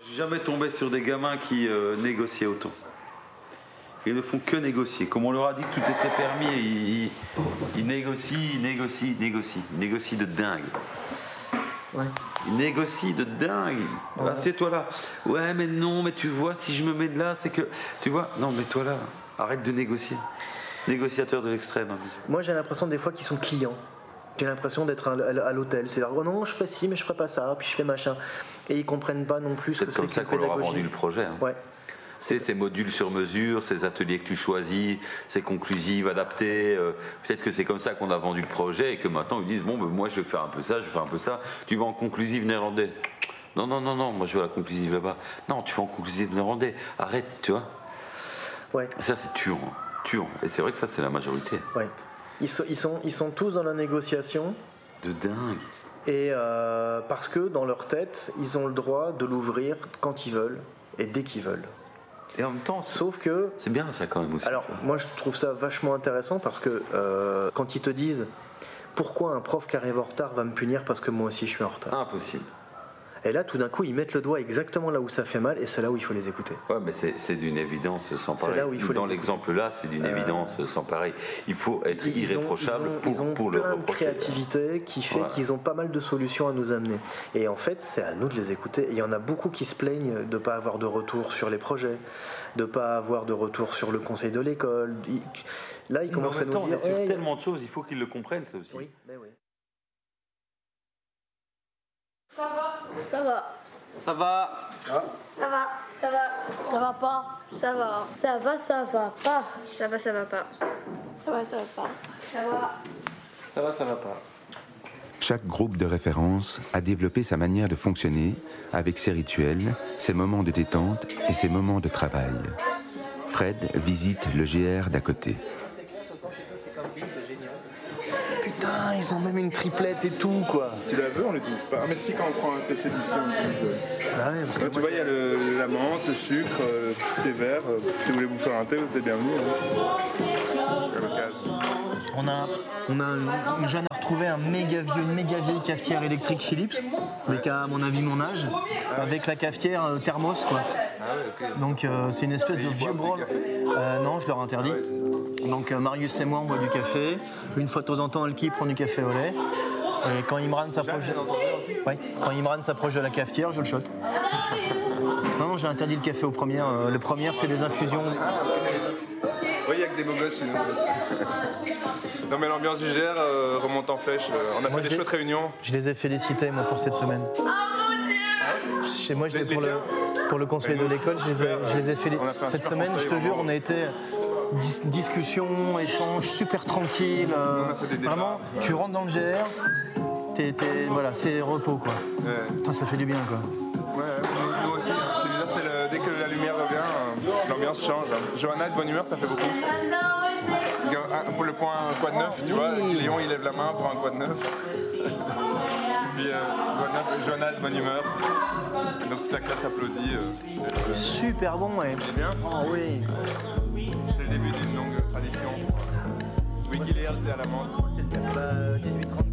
J'ai jamais tombé sur des gamins qui négociaient autant. Ils ne font que négocier. Comme on leur a dit que tout était permis, ils négocient. Ils négocient de dingue. Ouais. Ils négocient de dingue. Ouais. Assieds-toi là. Ouais, mais non, mais tu vois, si je me mets de là, c'est que... Tu vois, non, mets-toi là. Arrête de négocier. Négociateur de l'extrême. Moi, j'ai l'impression des fois qu'ils sont clients. J'ai l'impression d'être à l'hôtel. C'est là, oh non, je fais ci, mais je ferai pas ça, puis je fais machin. Et ils comprennent pas non plus ce que c'est que la pédagogie. C'est comme ça qu'on leur a vendu le projet. Hein. Ouais. C'est ces modules sur mesure, ces ateliers que tu choisis, ces conclusives adaptées. Peut-être que c'est comme ça qu'on a vendu le projet et que maintenant ils disent bon, ben, moi je vais faire un peu ça, je vais faire un peu ça. Tu vas en conclusive néerlandais. Non, moi je vais à la conclusive là-bas. Non, tu vas en conclusive néerlandais. Arrête, tu vois. Ouais. Et ça c'est tuant. Et c'est vrai que ça c'est la majorité. Ouais. Ils sont tous dans la négociation. De dingue. Et parce que dans leur tête, ils ont le droit de l'ouvrir quand ils veulent et dès qu'ils veulent. Et en même temps, sauf que c'est bien ça quand même aussi. Alors moi je trouve ça vachement intéressant parce que quand ils te disent pourquoi un prof qui arrive en retard va me punir parce que moi aussi je suis en retard. Impossible. Et là tout d'un coup ils mettent le doigt exactement là où ça fait mal et c'est là où il faut les écouter. Ouais, mais c'est d'une évidence sans pareil. Là où il faut dans l'exemple là, c'est d'une évidence sans pareil. Il faut être irréprochable pour le reprocher. Ils ont plein de créativité qui fait qu'ils ont pas mal de solutions à nous amener. Et en fait, c'est à nous de les écouter. Et il y en a beaucoup qui se plaignent de ne pas avoir de retour sur les projets, de ne pas avoir de retour sur le conseil de l'école. Là, ils commencent à nous dire... sur tellement de choses, il faut qu'ils le comprennent, ça aussi. Oui, mais oui. Ça va. Ça va. Ça va. Ah. Ça va. Ça va. Ça va pas. Ça va. Ça va, ça va pas. Ça va, ça va pas. Ça va, ça va pas. Ça va. Ça va, ça va pas. Chaque groupe de référence a développé sa manière de fonctionner avec ses rituels, ses moments de détente et ses moments de travail. Fred visite le GR d'à côté. Putain, ils ont même une triplette et tout, quoi. Tu la veux, on l'utilise pas. Ah, mais si, quand on prend un PC d'ici, on l'utilise. Ah ouais, parce que tu vois, il y a la menthe, le sucre, le thé vert. Si vous voulez vous faire un thé, vous êtes bienvenus. Jeanne a retrouvé une méga vieille cafetière électrique Philips, mais qui a à mon avis mon âge, avec la cafetière thermos, quoi. Donc c'est une espèce de vieux branle. Non, je leur interdis. Donc Marius et moi on boit du café. Une fois de temps en temps Elki prend du café au lait. Et quand Imran s'approche de la cafetière, je le shot. Non, j'ai interdit le café aux premières. Les premières c'est des infusions. Oui, il n'y a que des beaux gosses. Non mais l'ambiance du GR remonte en flèche. On a fait des chouettes réunions. Je les ai félicités moi pour cette semaine. Chez moi, pour le conseil de l'école, je les ai félicités. Cette semaine, je te jure, on a été discussion, échange super tranquille. Vraiment, tu rentres dans le GR, voilà, c'est repos quoi. Putain, ça fait du bien quoi. Ouais, nous aussi. C'est bizarre, dès que la lumière revient, l'ambiance change. Johanna de bonne humeur, ça fait beaucoup. Pour le point quad 9, tu vois, Léon il lève la main pour un quad 9. Puis Johanna de bonne humeur. Donc toute la classe applaudit. Super bon, ouais. C'est bien. Oh oui. C'est le début d'une longue tradition. Wikilea, t'es à la menthe. C'est le 18-30.